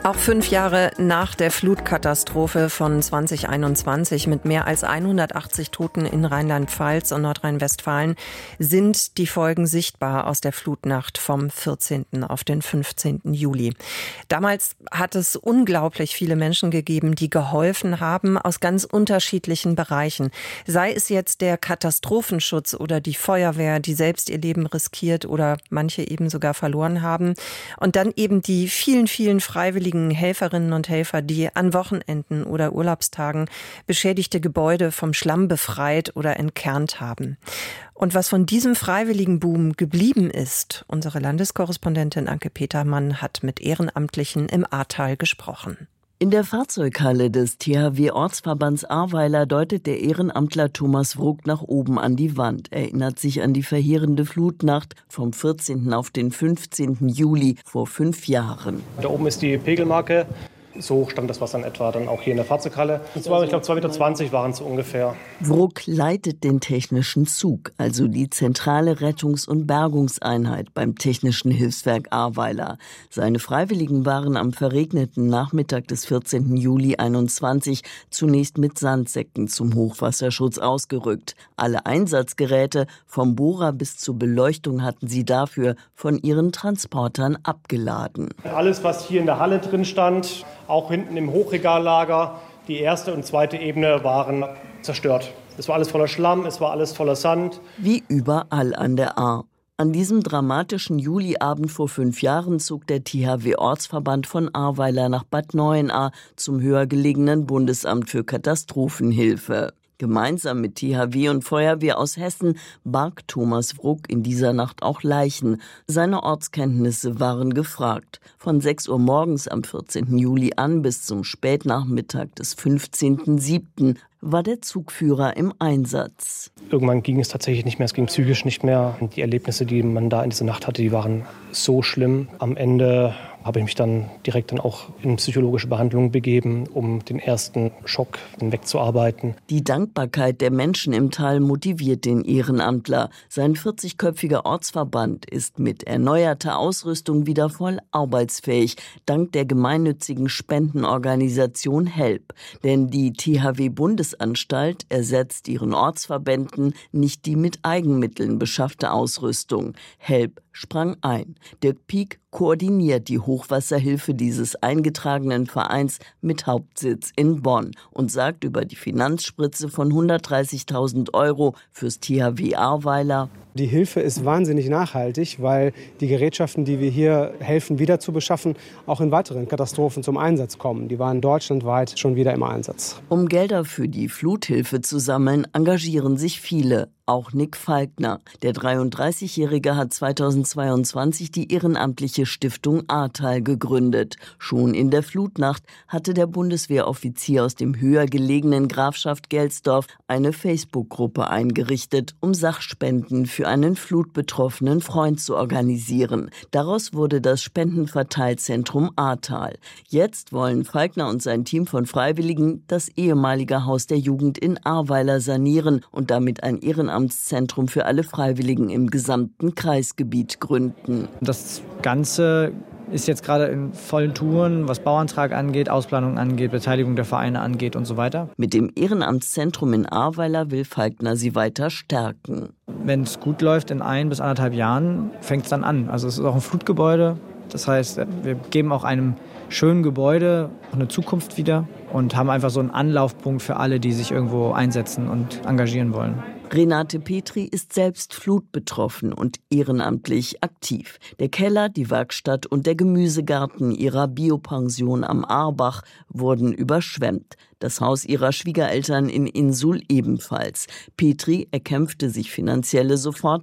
Auch 5 Jahre nach der Flutkatastrophe von 2021 mit mehr als 180 Toten in Rheinland-Pfalz und Nordrhein-Westfalen sind die Folgen sichtbar aus der Flutnacht vom 14. auf den 15. Juli. Damals hat es unglaublich viele Menschen gegeben, die geholfen haben aus ganz unterschiedlichen Bereichen. Sei es jetzt der Katastrophenschutz oder die Feuerwehr, die selbst ihr Leben riskiert oder manche eben sogar verloren haben. Und dann eben die vielen, vielen freiwilligen Helferinnen und Helfer, die an Wochenenden oder Urlaubstagen beschädigte Gebäude vom Schlamm befreit oder entkernt haben. Und was von diesem Freiwilligenboom geblieben ist, unsere Landeskorrespondentin Anke Petermann hat mit Ehrenamtlichen im Ahrtal gesprochen. In der Fahrzeughalle des THW-Ortsverbands Ahrweiler deutet der Ehrenamtler Thomas Wruck nach oben an die Wand, erinnert sich an die verheerende Flutnacht vom 14. auf den 15. Juli vor 5 Jahren. Da oben ist die Pegelmarke. So hoch stand das Wasser in etwa dann auch hier in der Fahrzeughalle. Ich glaube, 2,20 Meter waren es ungefähr. Wruck leitet den technischen Zug, also die zentrale Rettungs- und Bergungseinheit beim Technischen Hilfswerk Ahrweiler. Seine Freiwilligen waren am verregneten Nachmittag des 14. Juli 2021 zunächst mit Sandsäcken zum Hochwasserschutz ausgerückt. Alle Einsatzgeräte, vom Bohrer bis zur Beleuchtung, hatten sie dafür von ihren Transportern abgeladen. Alles, was hier in der Halle drin stand, auch hinten im Hochregallager, die erste und zweite Ebene waren zerstört. Es war alles voller Schlamm, es war alles voller Sand. Wie überall an der Ahr. An diesem dramatischen Juliabend vor 5 Jahren zog der THW-Ortsverband von Ahrweiler nach Bad Neuenahr zum höher gelegenen Bundesamt für Katastrophenhilfe. Gemeinsam mit THW und Feuerwehr aus Hessen barg Thomas Wruck in dieser Nacht auch Leichen. Seine Ortskenntnisse waren gefragt. Von 6 Uhr morgens am 14. Juli an bis zum Spätnachmittag des 15.07. war der Zugführer im Einsatz. Irgendwann ging es tatsächlich nicht mehr, es ging psychisch nicht mehr. Die Erlebnisse, die man da in dieser Nacht hatte, die waren so schlimm. Am Ende habe ich mich dann direkt auch in psychologische Behandlung begeben, um den ersten Schock wegzuarbeiten. Die Dankbarkeit der Menschen im Tal motiviert den Ehrenamtler. Sein 40-köpfiger Ortsverband ist mit erneuerter Ausrüstung wieder voll arbeitsfähig, dank der gemeinnützigen Spendenorganisation HELP. Denn die THW-Bundesanstalt ersetzt ihren Ortsverbänden nicht die mit Eigenmitteln beschaffte Ausrüstung. HELP sprang ein. Dirk Pieck koordiniert die Hochwasserhilfe dieses eingetragenen Vereins mit Hauptsitz in Bonn und sagt über die Finanzspritze von 130.000 € fürs THW Ahrweiler: Die Hilfe ist wahnsinnig nachhaltig, weil die Gerätschaften, die wir hier helfen, wieder zu beschaffen, auch in weiteren Katastrophen zum Einsatz kommen. Die waren deutschlandweit schon wieder im Einsatz. Um Gelder für die Fluthilfe zu sammeln, engagieren sich viele. Auch Nick Falkner. Der 33-Jährige hat 2022 die ehrenamtliche Stiftung Ahrtal gegründet. Schon in der Flutnacht hatte der Bundeswehroffizier aus dem höher gelegenen Grafschaft Gelsdorf eine Facebook-Gruppe eingerichtet, um Sachspenden für einen flutbetroffenen Freund zu organisieren. Daraus wurde das Spendenverteilzentrum Ahrtal. Jetzt wollen Falkner und sein Team von Freiwilligen das ehemalige Haus der Jugend in Ahrweiler sanieren und damit ein Ehrenamtszentrum für alle Freiwilligen im gesamten Kreisgebiet gründen. Das Ganze ist jetzt gerade in vollen Touren, was Bauantrag angeht, Ausplanung angeht, Beteiligung der Vereine angeht und so weiter. Mit dem Ehrenamtszentrum in Ahrweiler will Falkner sie weiter stärken. Wenn es gut läuft, in 1 bis 1,5 Jahren fängt es dann an. Also es ist auch ein Flutgebäude. Das heißt, wir geben auch einem schönen Gebäude eine Zukunft wieder und haben einfach so einen Anlaufpunkt für alle, die sich irgendwo einsetzen und engagieren wollen. Renate Petri ist selbst flutbetroffen und ehrenamtlich aktiv. Der Keller, die Werkstatt und der Gemüsegarten ihrer Biopension am Aarbach wurden überschwemmt. Das Haus ihrer Schwiegereltern in Insul ebenfalls. Petri erkämpfte sich finanzielle Soforthilfe